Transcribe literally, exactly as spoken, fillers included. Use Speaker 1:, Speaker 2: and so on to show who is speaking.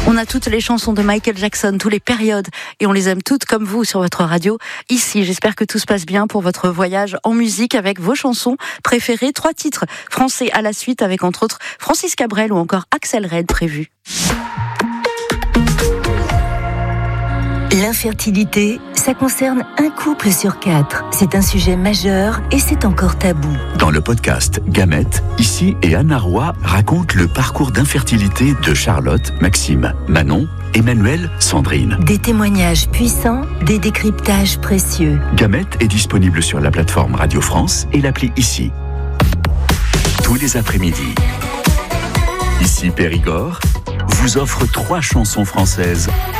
Speaker 1: On a toutes les chansons de Michael Jackson, toutes les périodes, et on les aime toutes comme vous sur votre radio. Ici, j'espère que tout se passe bien pour votre voyage en musique avec vos chansons préférées. Trois titres français à la suite avec entre autres Francis Cabrel ou encore Axel Red prévus.
Speaker 2: L'infertilité, ça concerne un couple sur quatre. C'est un sujet majeur et c'est encore tabou.
Speaker 3: Dans le podcast Gamètes, Ici et Anna Roy racontent le parcours d'infertilité de Charlotte, Maxime, Manon, Emmanuel, Sandrine.
Speaker 2: Des témoignages puissants, des décryptages précieux.
Speaker 3: Gamètes est disponible sur la plateforme Radio France et l'appli Ici. Tous les après-midi. Ici Périgord vous offre trois chansons françaises